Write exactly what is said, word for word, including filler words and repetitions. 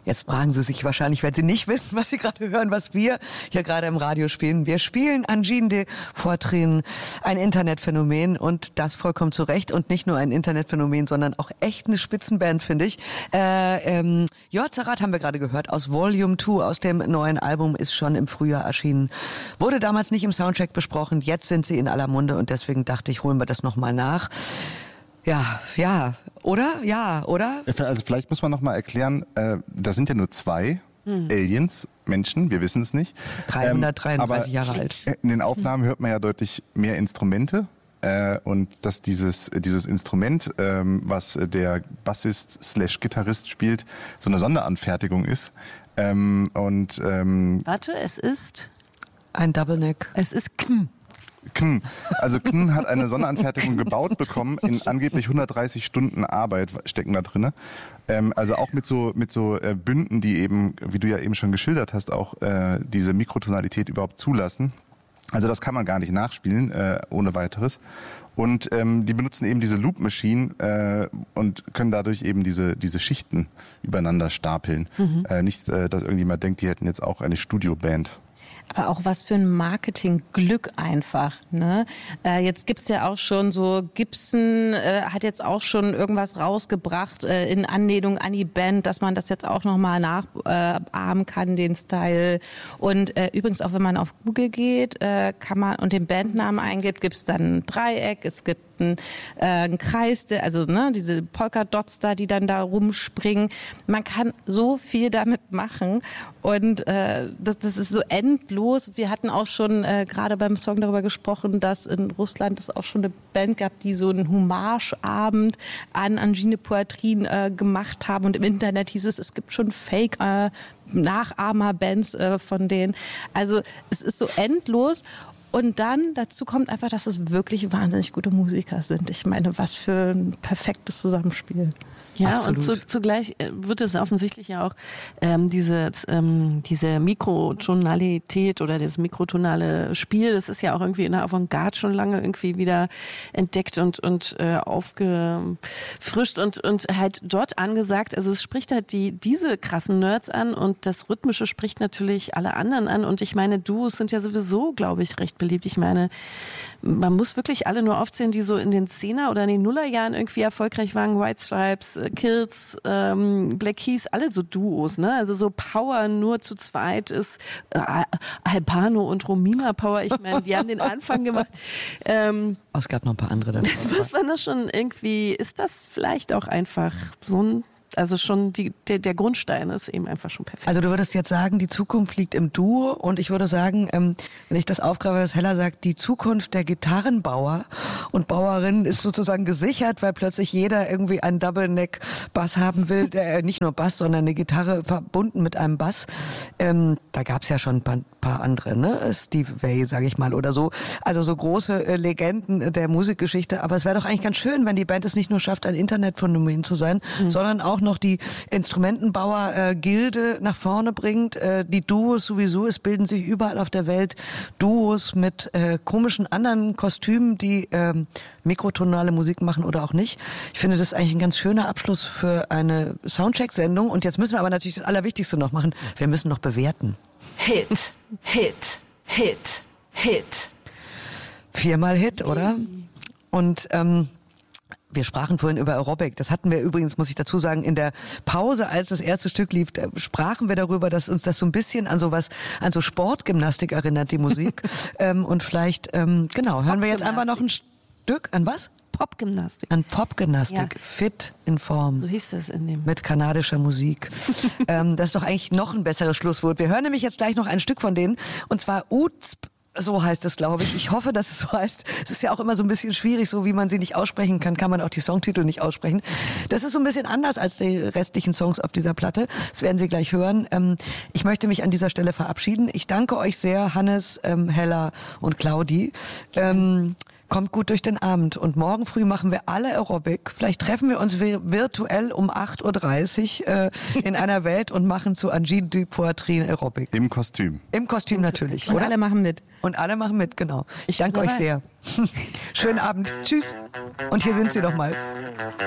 Jetzt fragen Sie sich wahrscheinlich, wenn Sie nicht wissen, was Sie gerade hören, was wir hier gerade im Radio spielen. Wir spielen Angine de Poitrine, ein Internetphänomen und das vollkommen zu Recht und nicht nur ein Internetphänomen, sondern auch echt eine Spitzenband, finde ich. Äh, ähm, Jörzarat haben wir gerade gehört aus Volume zwei, aus dem neuen Album, ist schon im Frühjahr erschienen. Wurde damals nicht im Soundcheck besprochen, jetzt sind sie in aller Munde und deswegen dachte ich, holen wir das nochmal nach. Ja, ja, oder? Ja, oder? Also vielleicht muss man noch mal erklären, äh, da sind ja nur zwei hm. Aliens, Menschen, wir wissen es nicht. dreihundertdreiunddreißig ähm, Jahre alt. In den Aufnahmen hört man ja deutlich mehr Instrumente. Äh, und dass dieses, dieses Instrument, ähm, was der Bassist slash Gitarrist spielt, so eine Sonderanfertigung ist. Ähm, und ähm, Warte, es ist... Ein Double Neck. Es ist Kn. Kn. Also Kn hat eine Sonderanfertigung gebaut bekommen, in angeblich hundertdreißig Stunden Arbeit stecken da drin. Ähm, also auch mit so mit so äh, Bünden, die eben, wie du ja eben schon geschildert hast, auch äh, diese Mikrotonalität überhaupt zulassen. Also das kann man gar nicht nachspielen, äh, ohne weiteres. Und ähm, die benutzen eben diese Loop Machine äh, und können dadurch eben diese diese Schichten übereinander stapeln. Mhm. Äh, nicht, äh, dass irgendjemand denkt, die hätten jetzt auch eine Studioband. Aber auch was für ein Marketingglück einfach. Ne? Äh, jetzt gibt's ja auch schon so, Gibson äh, hat jetzt auch schon irgendwas rausgebracht äh, in Anlehnung an die Band, dass man das jetzt auch nochmal nachahmen äh, kann, den Style. Und äh, übrigens auch, wenn man auf Google geht äh, kann man und den Bandnamen eingibt, gibt's dann ein Dreieck, es gibt ein, äh, ein Kreis, der, also ne, diese Polka-Dots da, die dann da rumspringen. Man kann so viel damit machen und äh, das, das ist so endlos. Wir hatten auch schon äh, gerade beim Song darüber gesprochen, dass in Russland es auch schon eine Band gab, die so einen Hommageabend an Angine de Poitrine äh, gemacht haben und im Internet hieß es, es gibt schon Fake äh, Nachahmer-Bands äh, von denen. Also es ist so endlos. Und dann dazu kommt einfach, dass es wirklich wahnsinnig gute Musiker sind. Ich meine, was für ein perfektes Zusammenspiel. Ja, Absolut. und zu, zugleich wird es offensichtlich ja auch ähm, diese, ähm, diese Mikrotonalität oder das mikrotonale Spiel, das ist ja auch irgendwie in der Avantgarde schon lange irgendwie wieder entdeckt und, und äh, aufgefrischt und, und halt dort angesagt. Also es spricht halt die diese krassen Nerds an und das Rhythmische spricht natürlich alle anderen an. Und ich meine, Duos sind ja sowieso, glaube ich, recht beliebt. Ich meine, man muss wirklich alle nur aufzählen, die so in den Zehner oder in den Nullerjahren irgendwie erfolgreich waren. White Stripes, Kills, ähm, Black Keys, alle so Duos, ne? Also so Power nur zu zweit ist äh, Albano und Romina Power. Ich meine, die haben den Anfang gemacht. Ähm, oh, es gab noch ein paar andere. Das muss man das schon irgendwie, ist das vielleicht auch einfach so ein Also schon die, der, der Grundstein ist eben einfach schon perfekt. Also du würdest jetzt sagen, die Zukunft liegt im Duo und ich würde sagen, ähm, wenn ich das aufgreife, was Hella sagt, die Zukunft der Gitarrenbauer und Bauerinnen ist sozusagen gesichert, weil plötzlich jeder irgendwie einen Double-Neck-Bass haben will, der äh, nicht nur Bass, sondern eine Gitarre verbunden mit einem Bass. Ähm, da gab's ja schon ein paar, paar andere, ne? Steve Vai, sage ich mal, oder so. Also so große äh, Legenden der Musikgeschichte. Aber es wäre doch eigentlich ganz schön, wenn die Band es nicht nur schafft, ein Internetphänomen zu sein, mhm. sondern auch noch die Instrumentenbauer-Gilde äh, nach vorne bringt. Äh, die Duos sowieso, es bilden sich überall auf der Welt Duos mit äh, komischen anderen Kostümen, die äh, mikrotonale Musik machen oder auch nicht. Ich finde, das ist eigentlich ein ganz schöner Abschluss für eine Soundcheck-Sendung. Und jetzt müssen wir aber natürlich das Allerwichtigste noch machen. Wir müssen noch bewerten. Hit, Hit, Hit, Hit. Viermal Hit, oder? Und ähm, wir sprachen vorhin über Aerobic. Das hatten wir übrigens, muss ich dazu sagen, in der Pause, als das erste Stück lief, sprachen wir darüber, dass uns das so ein bisschen an sowas, an so Sportgymnastik erinnert, die Musik. ähm, und vielleicht, ähm, genau, hören wir jetzt einfach noch ein Stück. An was? Popgymnastik. An Popgymnastik. Ja. Fit in Form. So hieß das in dem. Mit kanadischer Musik. ähm, das ist doch eigentlich noch ein besseres Schlusswort. Wir hören nämlich jetzt gleich noch ein Stück von denen. Und zwar Uzp. So heißt es, glaube ich. Ich hoffe, dass es so heißt. Es ist ja auch immer so ein bisschen schwierig, so wie man sie nicht aussprechen kann, kann man auch die Songtitel nicht aussprechen. Das ist so ein bisschen anders als die restlichen Songs auf dieser Platte. Das werden Sie gleich hören. Ähm, ich möchte mich an dieser Stelle verabschieden. Ich danke euch sehr, Hannes, ähm, Hella und Claudi. Ähm, Kommt gut durch den Abend und morgen früh machen wir alle Aerobic. Vielleicht treffen wir uns virtuell um acht Uhr dreißig äh, in einer Welt und machen zu Angine de Poitrine Aerobic. Im Kostüm. Im Kostüm natürlich. Und oder? alle machen mit. Und alle machen mit, genau. Ich danke euch sehr. Schönen Abend. Tschüss. Und hier sind sie nochmal.